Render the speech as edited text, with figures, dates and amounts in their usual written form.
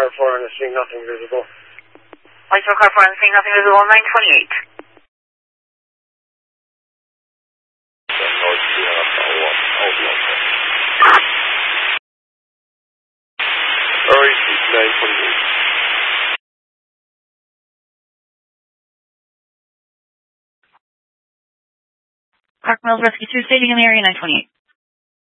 car 4 on the scene, nothing visible. White Star car 4 on the scene, nothing visible, 928. Alright, 928. Clark Mills Rescue 2, staging in the area, 928.